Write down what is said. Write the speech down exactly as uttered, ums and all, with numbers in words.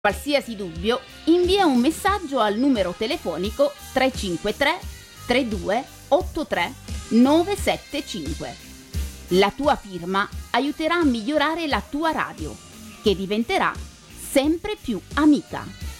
Qualsiasi dubbio, invia un messaggio al numero telefonico tre cinque tre tre due otto tre nove sette cinque. La tua firma aiuterà a migliorare la tua radio, che diventerà sempre più amica.